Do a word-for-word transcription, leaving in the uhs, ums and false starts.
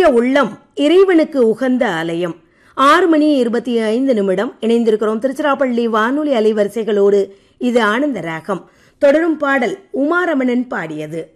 உள்ளம் இறைவனுக்கு உகந்த ஆலயம். ஆறு மணி இருபத்தி ஐந்து நிமிடம் இணைந்திருக்கிறோம் திருச்சிராப்பள்ளி வானொலி அலைவரிசைகளோடு. இது ஆனந்த ராகம். தொடரும் பாடல் உமாரமணன் பாடியது.